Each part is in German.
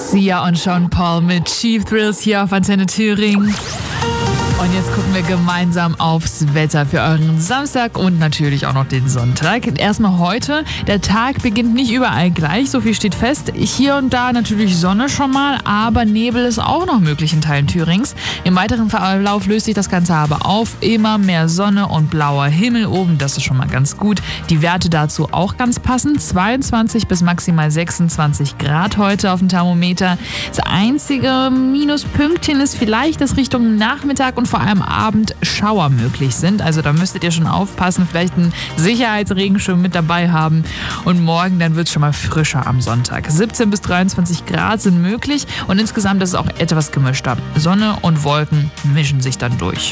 Sia und Sean Paul mit Cheap Thrills hier auf Antenne Thüringen. Und jetzt gucken wir gemeinsam aufs Wetter für euren Samstag und natürlich auch noch den Sonntag. Erstmal heute. Der Tag beginnt nicht überall gleich, so viel steht fest. Hier und da natürlich Sonne schon mal, aber Nebel ist auch noch möglich in Teilen Thürings. Im weiteren Verlauf löst sich das Ganze aber auf. Immer mehr Sonne und blauer Himmel oben, das ist schon mal ganz gut. Die Werte dazu auch ganz passend. 22 bis maximal 26 Grad heute auf dem Thermometer. Das einzige Minuspünktchen ist vielleicht, dass Richtung Nachmittag und vor allem Abend Schauer möglich sind. Also da müsstet ihr schon aufpassen, vielleicht einen Sicherheitsregenschirm mit dabei haben. Und morgen dann wird es schon mal frischer am Sonntag. 17 bis 23 Grad sind möglich und insgesamt ist es auch etwas gemischter. Sonne und Wolken mischen sich dann durch.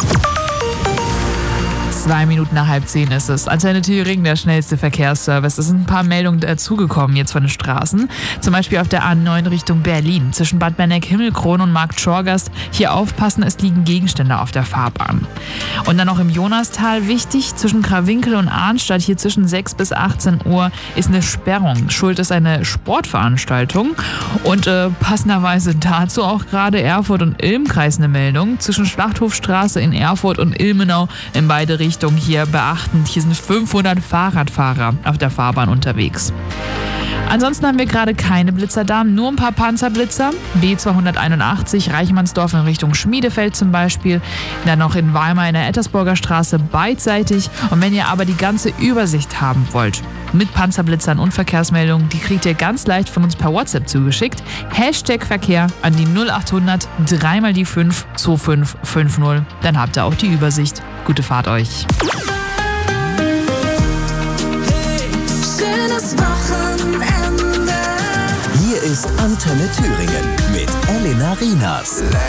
2 Minuten nach 9:30 ist es. Antenne Thüringen, der schnellste Verkehrsservice. Es sind ein paar Meldungen dazugekommen jetzt von den Straßen. Zum Beispiel auf der A9 Richtung Berlin. Zwischen Bad Berneck-Himmelkron und Markt Schorgast. Hier aufpassen, es liegen Gegenstände auf der Fahrbahn. Und dann noch im Jonastal wichtig, zwischen Krawinkel und Arnstadt, hier zwischen 6 bis 18 Uhr, ist eine Sperrung. Schuld ist eine Sportveranstaltung. Und passenderweise dazu auch gerade Erfurt und Ilm-Kreis eine Meldung. Zwischen Schlachthofstraße in Erfurt und Ilmenau in beide Richtungen hier beachten. Hier sind 500 Fahrradfahrer auf der Fahrbahn unterwegs. Ansonsten haben wir gerade keine Blitzer da, nur ein paar Panzerblitzer. B281 Reichmannsdorf in Richtung Schmiedefeld zum Beispiel. Dann noch in Weimar in der Ettersburger Straße beidseitig. Und wenn ihr aber die ganze Übersicht haben wollt, mit Panzerblitzern und Verkehrsmeldungen, die kriegt ihr ganz leicht von uns per WhatsApp zugeschickt. #Verkehr an die 0800 3 mal die 5 2550. Dann habt ihr auch die Übersicht. Gute Fahrt euch. Schönes Wochenende. Hier ist Antenne Thüringen mit Elena Rienas.